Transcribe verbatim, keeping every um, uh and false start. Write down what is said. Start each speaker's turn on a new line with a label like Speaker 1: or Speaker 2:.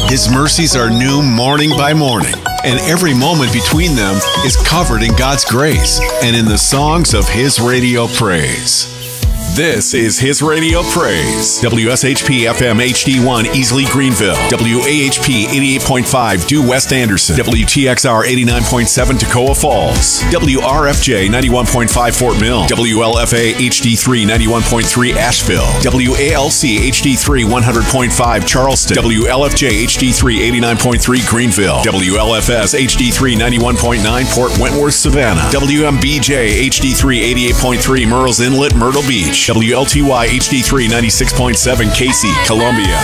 Speaker 1: His mercies are new morning by morning, and every moment between them is covered in God's grace and in the songs of His radio praise. This is His Radio Praise. W S H P F M H D one, Easley, Greenville. W A H P eighty-eight point five, Due West Anderson. W T X R eighty-nine point seven, Toccoa Falls. W R F J ninety-one point five, Fort Mill. W L F A H D three, ninety-one point three, Asheville. W A L C H D three, one hundred point five, Charleston. W L F J H D three, eighty-nine point three, Greenville. W L F S H D three, ninety-one point nine, Port Wentworth, Savannah. W M B J H D three, eighty-eight point three, Murrells Inlet, Myrtle Beach. W L T Y H D three, ninety-six point seven, Casey, Columbia.